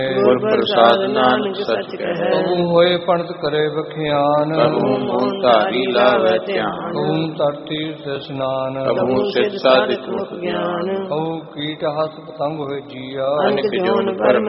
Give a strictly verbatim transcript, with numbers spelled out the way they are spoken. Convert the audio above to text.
ਗੁਰ ਪ੍ਰਸਾਦ ਨਾਨਕ ਸੱਚ ਕਹੈ। ਕਬੂ ਹੋਏ ਪੰਡਤ ਕਰੇ ਬਖਿਆਨ, ਕਬੂ ਮੋਨ ਧਾਰੀ ਲਾਵੈ ਧਿਆਨ। ਕਬੂ ਧਰਤੀ ਤੇ ਇਸ਼ਨਾਨ, ਕਬੂ ਸਿਧ ਸਾਧਿਕ ਮੁਖ ਗਿਆਨ। ਕਬੂ ਕੀਟ ਹਸ ਪਤੰਗ ਹੋਏ ਜੀਆ, ਅਨਕ ਜੋਨ ਭਰਮ